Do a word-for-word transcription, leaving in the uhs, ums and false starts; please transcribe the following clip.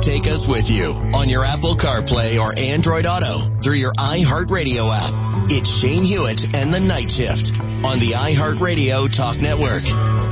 take us with you on your Apple CarPlay or Android Auto through your iHeartRadio app. It's Shane Hewitt and the Night Shift on the iHeartRadio Talk Network.